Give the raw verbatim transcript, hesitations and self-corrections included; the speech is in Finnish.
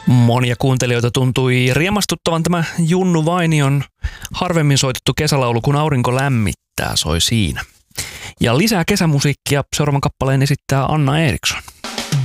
Monia kuuntelijoita tuntui riemastuttavan tämä Junnu Vainion harvemmin soitettu kesälaulu, kun aurinko lämmittää, soi siinä. Ja lisää kesämusiikkia seuraavan kappaleen esittää Anna Eriksson.